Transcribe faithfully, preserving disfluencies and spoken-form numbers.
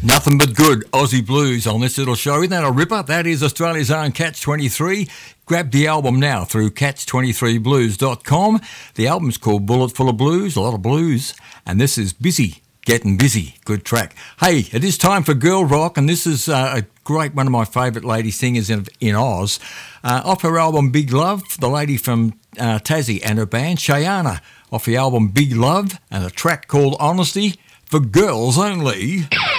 Nothing but good Aussie blues on this little show. Isn't that a ripper? That is Australia's own Catch twenty-three. Grab the album now through catch twenty-three blues dot com. The album's called Bullet Full of Blues, a lot of blues. And this is Busy, Getting Busy. Good track. Hey, it is time for Girl Rock, and this is uh, a great, one of my favourite lady singers in, in Oz. Uh, off her album Big Love, the lady from uh, Tassie and her band, Cheyenne, off the album Big Love, and a track called Honesty for Girls Only.